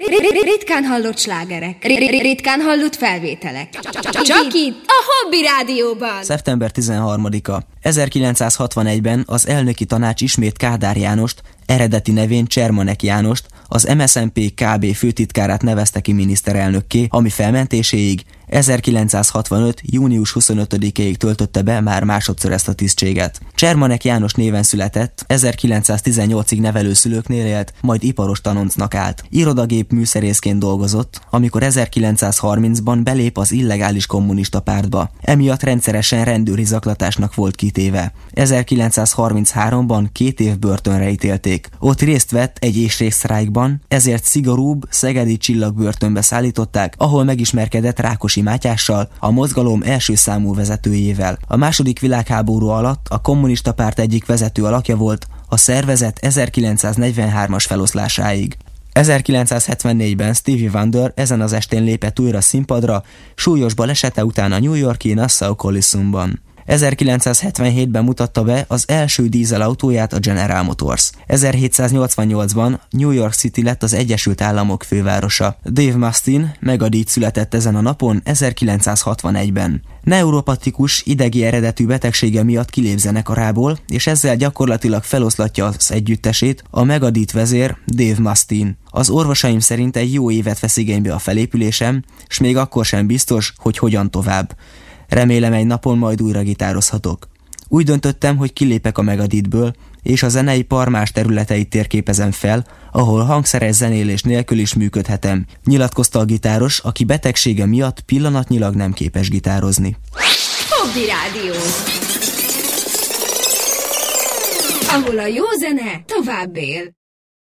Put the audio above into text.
Ritkán hallott slágerek. Ritkán hallott felvételek. Csak itt, a Hobby Rádióban. Szeptember 13-a. 1961-ben az elnöki tanács ismét Kádár Jánost, eredeti nevén Csermanek Jánost, az MSZNP KB főtitkárát nevezte ki miniszterelnökké, ami felmentéséig 1965. június 25-ig töltötte be már másodszor ezt a tisztséget. Csermanek János néven született, 1918-ig nevelőszülőknél élt, majd iparos tanoncnak állt. Irodagép műszerészként dolgozott, amikor 1930-ban belép az illegális kommunista pártba. Emiatt rendszeresen rendőri zaklatásnak volt kitéve. 1933-ban 2 év börtönre ítélték. Ott részt vett egy éhségsztrájkban, ezért szigorúbb szegedi csillagbörtönbe szállították, ahol megismerkedett Rákosi Mátyással, a mozgalom első számú vezetőjével. A második világháború alatt a kommunista párt egyik vezető alakja volt, a szervezet 1943-as feloszlásáig. 1974-ben Stevie Wonder ezen az estén lépett újra színpadra, súlyos balesete után a New York-i Nassau Coliseumban. 1977-ben mutatta be az első dízelautóját a General Motors. 1788-ban New York City lett az Egyesült Államok fővárosa. Dave Mustaine megadíj született ezen a napon 1961-ben. Neuropatikus, idegi eredetű betegsége miatt kilép zenekarából, és ezzel gyakorlatilag feloszlatja az együttesét a megadíjt vezér Dave Mustaine. Az orvosaim szerint egy jó évet vesz igénybe a felépülésem, s még akkor sem biztos, hogy hogyan tovább. Remélem egy napon majd újra gitározhatok. Úgy döntöttem, hogy kilépek a Megadithből, és a zeneipar más területeit térképezem fel, ahol hangszeres zenélés nélkül is működhetem, nyilatkozta a gitáros, aki betegsége miatt pillanatnyilag nem képes gitározni. Hobby Rádió, ahol a jó zene tovább él.